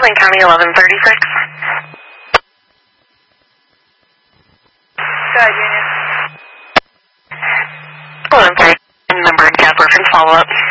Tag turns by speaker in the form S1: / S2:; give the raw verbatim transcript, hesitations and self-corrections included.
S1: Lane County eleven thirty-six.
S2: Go ahead, Union.
S1: eleven thirty, number and cab reference follow-up.